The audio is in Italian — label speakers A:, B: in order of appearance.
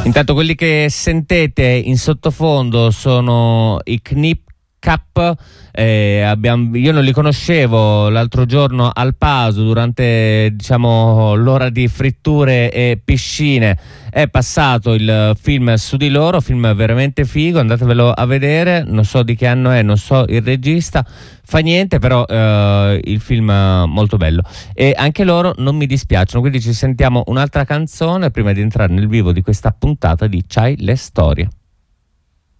A: Intanto quelli che sentete in sottofondo sono i Knip Cap. Io non li conoscevo l'altro giorno al Paso durante l'ora di fritture e piscine. È passato il film su di loro, film veramente figo, andatevelo a vedere. Non so di che anno è, non so il regista, fa niente, però il film è molto bello e anche loro non mi dispiacciono, quindi ci sentiamo un'altra canzone prima di entrare nel vivo di questa puntata di C'hai le storie.